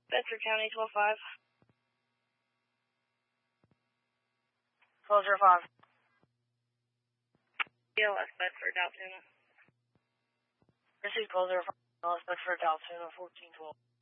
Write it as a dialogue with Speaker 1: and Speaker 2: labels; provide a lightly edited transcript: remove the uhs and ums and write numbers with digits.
Speaker 1: Bedford County, 12-5.
Speaker 2: 12-05.
Speaker 1: ELS Bedford, Altoona.
Speaker 2: This is 12-05. ELS Bedford, Altoona, 1412.